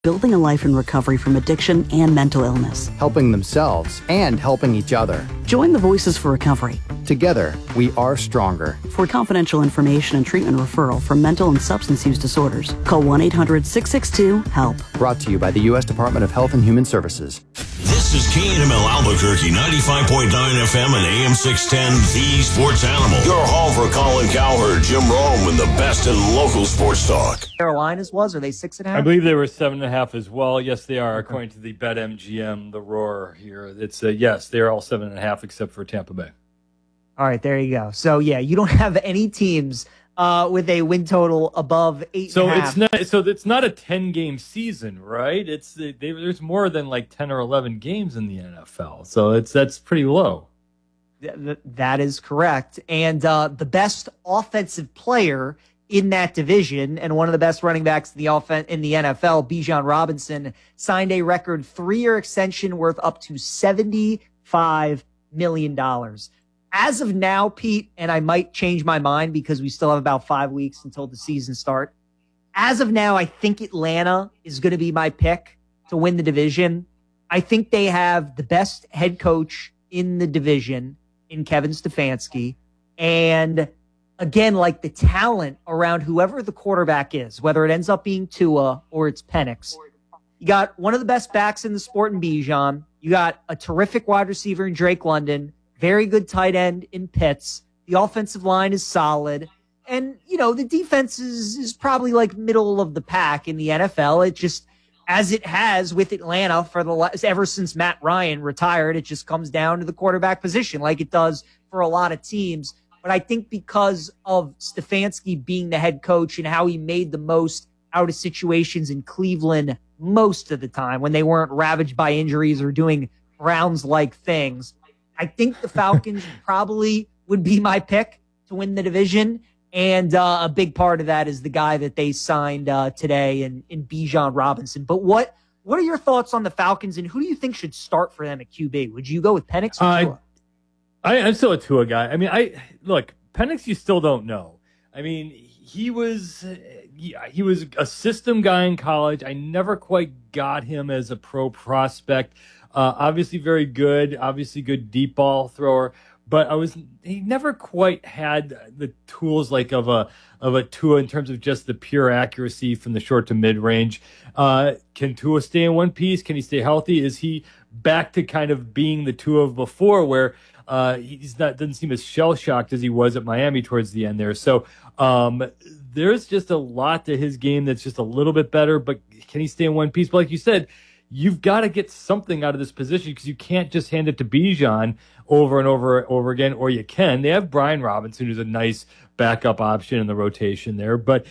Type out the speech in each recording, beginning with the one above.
building a life in recovery from addiction and mental illness. Helping themselves and helping each other. Join the Voices for Recovery. Together, we are stronger. For confidential information and treatment referral for mental and substance use disorders, call 1-800-662-HELP. Brought to you by the U.S. Department of Health and Human Services. This is KNML Albuquerque, 95.9 FM and AM 610, the Sports Animal. Your home for Colin Cowherd, Jim Rome, and the best in local sports talk. Carolinas was? Are they 6.5? I believe they were 7.5 as well. Yes, they are, according to the BetMGM, the Roar here. It's yes, they are all 7.5 except for Tampa Bay. All right, there you go. So yeah, you don't have any teams with a win total above 8.5. So it's not a 10-game season, right? There's more than like 10 or 11 games in the NFL, so that's pretty low. That is correct. And the best offensive player in that division and one of the best running backs in the NFL, Bijan Robinson, signed a record 3-year extension worth up to $75 million. As of now, Pete, and I might change my mind because we still have about 5 weeks until the season starts. As of now, I think Atlanta is going to be my pick to win the division. I think they have the best head coach in the division in Kevin Stefanski. And again, like the talent around whoever the quarterback is, whether it ends up being Tua or it's Penix. You got one of the best backs in the sport in Bijan. You got a terrific wide receiver in Drake London. Very good tight end in Pitts. The offensive line is solid. And, the defense is probably like middle of the pack in the NFL. It just, as it has with Atlanta ever since Matt Ryan retired, it just comes down to the quarterback position like it does for a lot of teams. But I think because of Stefanski being the head coach and how he made the most out of situations in Cleveland most of the time when they weren't ravaged by injuries or doing Browns-like things, I think the Falcons probably would be my pick to win the division. And a big part of that is the guy that they signed today in Bijan Robinson. But what are your thoughts on the Falcons, and who do you think should start for them at QB? Would you go with Penix or Tua? I'm still a Tua guy. I mean, look, Penix, you still don't know. I mean, he was a system guy in college. I never quite got him as a pro prospect. Obviously very good, obviously good deep ball thrower, but he never quite had the tools like of a Tua in terms of just the pure accuracy from the short to mid range. Can Tua stay in one piece? Can he stay healthy? Is he back to kind of being the Tua of before where doesn't seem as shell shocked as he was at Miami towards the end there. So there's just a lot to his game that's just a little bit better, but can he stay in one piece? But like you said, you've got to get something out of this position because you can't just hand it to Bijan over and over again, or you can. They have Brian Robinson, who's a nice backup option in the rotation there. But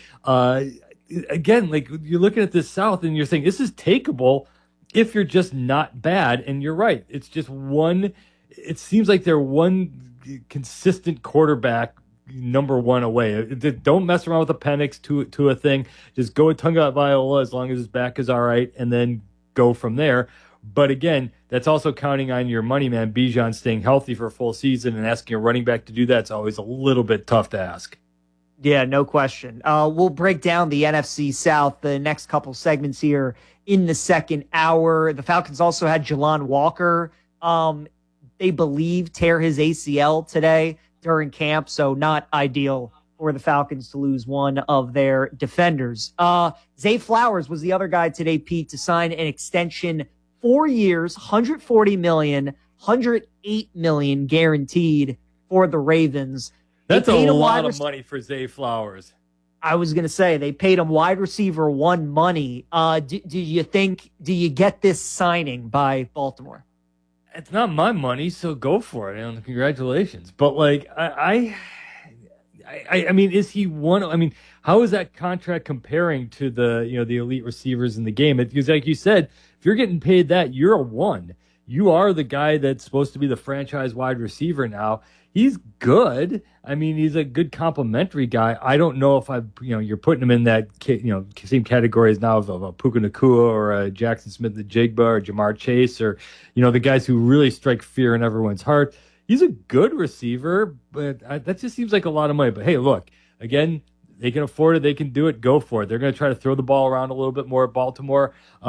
again, like you're looking at this South and you're saying this is takeable if you're just not bad. And you're right. It's just it seems like they're one consistent quarterback number one away. Don't mess around with the Penix to a thing. Just go with Tunga Viola as long as his back is all right, and then go from there. But again, that's also counting on your money man Bijan staying healthy for a full season, and asking a running back to do that's always a little bit tough to ask. Yeah, no question. We'll break down the NFC South the next couple segments here in the second hour. The Falcons also had Jelon Walker. They believe tear his ACL today during camp, so not ideal for the Falcons to lose one of their defenders. Zay Flowers was the other guy today, Pete, to sign an extension, 4 years, $140 million, $108 million guaranteed for the Ravens. That's a lot of money for Zay Flowers. I was going to say, they paid him wide receiver one money. Do you get this signing by Baltimore? It's not my money, so go for it. And congratulations. But like, I mean, is he one? I mean, how is that contract comparing to the elite receivers in the game? Because like you said, if you're getting paid that, you're a one. You are the guy that's supposed to be the franchise wide receiver now. He's good. I mean, he's a good complimentary guy. I don't know if you're putting him in that same category as now of a Puka Nacua or a Jackson Smith-Njigba or Jamar Chase or the guys who really strike fear in everyone's heart. He's a good receiver, but that just seems like a lot of money. But hey, look, again, They can afford it. They can do it. Go for it. They're going to try to throw the ball around a little bit more at Baltimore.